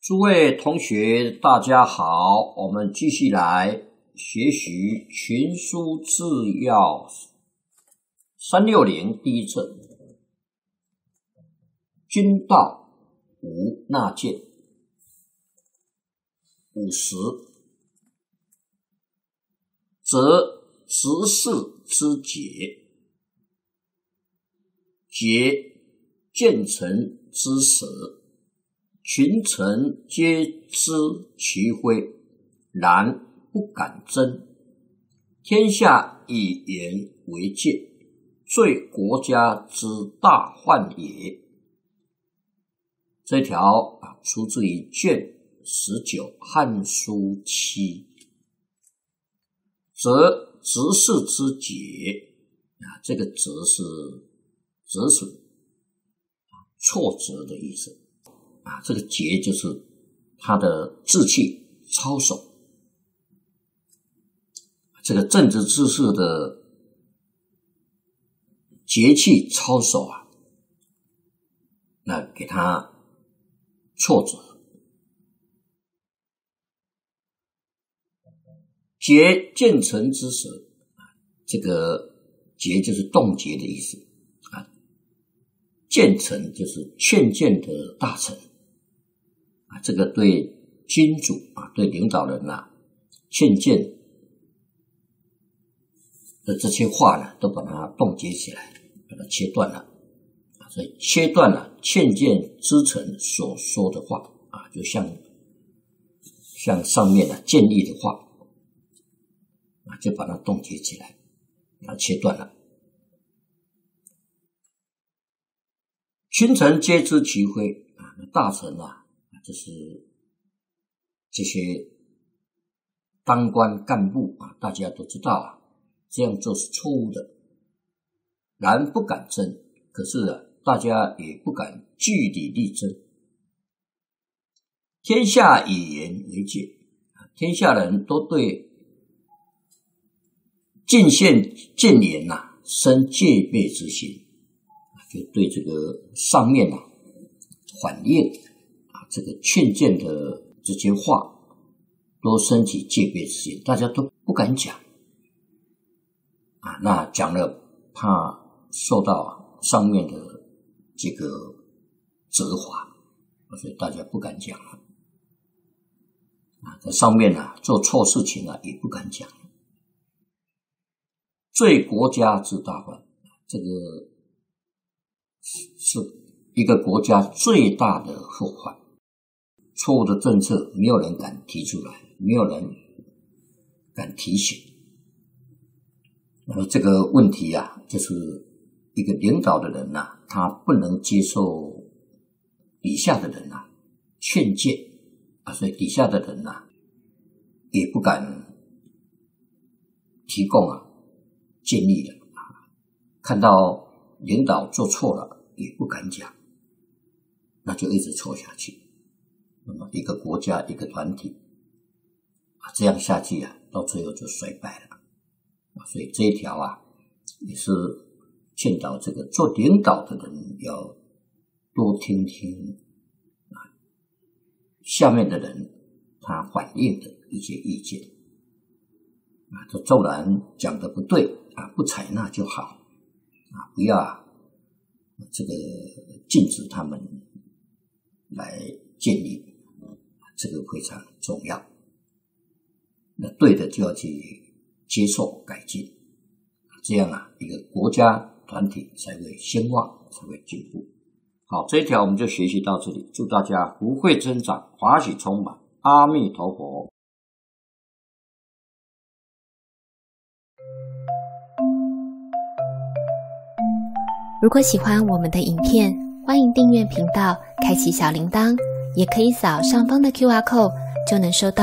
诸位同学大家好，我们继续来学习群书治要360第一册，君道无纳谏。50则执事之节，节谏臣之舍，群臣皆知其非，然不敢争。天下以言为戒，罪国家之大患也。这条出自于卷19汉书7。则执事之节，这个责是折损、挫折的意思。这个节就是他的志气操守。这个政治知识的节气操守那给他挫折。节谏臣之舍，这个节就是冻结的意思谏臣就是劝谏的大臣这个对君主对领导人劝谏的这些话呢，都把它冻结起来，把它切断了所以切断了劝谏之臣所说的话就像上面建议的话就把它冻结起来，切断了。群臣皆知其非大臣就是这些当官干部大家都知道这样做是错误的，然不敢争。可是大家也不敢据理力争。天下以言为戒，天下人都对进献谏言生戒备之心，就对这个上面反映这个劝谏的这些话都升起戒备之心，大家都不敢讲那讲了怕受到上面的这个责罚，所以大家不敢讲了在上面做错事情也不敢讲。罪国家之大患，这个是一个国家最大的后患。错误的政策没有人敢提出来，没有人敢提醒。那么这个问题就是一个领导的人他不能接受底下的人劝谏所以底下的人也不敢提供建议了看到领导做错了也不敢讲，那就一直错下去。那么一个国家一个团体这样下去到最后就衰败了所以这一条也是劝导这个做领导的人要多听听下面的人他反映的一些意见这纵然讲的不对不采纳就好不要这个禁止他们来建议这个非常重要。那对的就要去接受改进，这样一个国家团体才会兴旺，才会进步。好，这一条我们就学习到这里，祝大家福慧增长，法喜充满，阿弥陀佛。 如果喜欢我们的影片，欢迎订阅频道，开启小铃铛，也可以扫上方的 QR code，就能收到